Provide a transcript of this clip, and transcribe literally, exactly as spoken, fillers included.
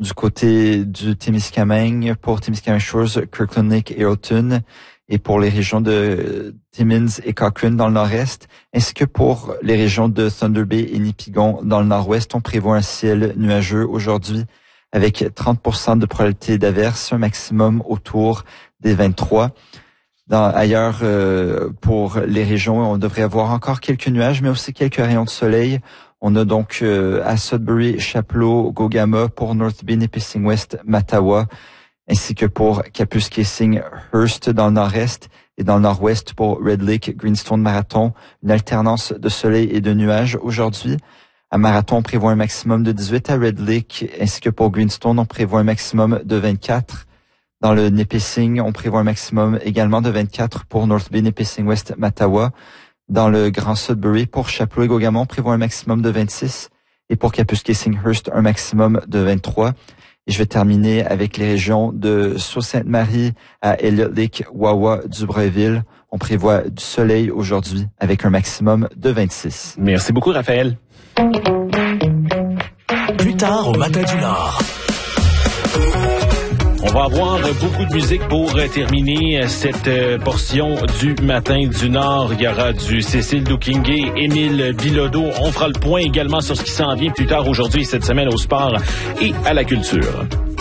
Du côté du Témiscamingue, pour Témiscamingue Shores, Kirkland Lake et Hylton, et pour les régions de Timmins et Cochrane dans le nord-est, ainsi que pour les régions de Thunder Bay et Nipigon dans le nord-ouest, on prévoit un ciel nuageux aujourd'hui avec trente pour cent de probabilité d'averse, un maximum autour des vingt-trois. Dans, ailleurs, euh, pour les régions, on devrait avoir encore quelques nuages, mais aussi quelques rayons de soleil. On a donc euh, à Sudbury, Chapleau, Gogama, pour North Bay, Nipissing West, Mattawa, ainsi que pour Kapuskasing, Hearst dans le nord-est et dans le nord-ouest pour Red Lake, Greenstone, Marathon, une alternance de soleil et de nuages aujourd'hui. À Marathon, on prévoit un maximum de dix-huit à Red Lake, ainsi que pour Greenstone, on prévoit un maximum de vingt-quatre. Dans le Nipissing, on prévoit un maximum également de vingt-quatre pour North Bay, Nipissing West, Mattawa. Dans le Grand Sudbury, pour Chapleau et Gogama, on prévoit un maximum de vingt-six. Et pour Kapuskasing Hearst, un maximum de vingt-trois. Et je vais terminer avec les régions de Sault-Sainte-Marie à Elliott Lake, Wawa, Dubreuilville. On prévoit du soleil aujourd'hui avec un maximum de vingt-six. Merci beaucoup, Raphaël. Plus tard au Matin du Nord. On va avoir beaucoup de musique pour terminer cette portion du Matin du Nord. Il y aura du Cécile Doukingué, Émile Bilodeau. On fera le point également sur ce qui s'en vient plus tard aujourd'hui, cette semaine, au sport et à la culture.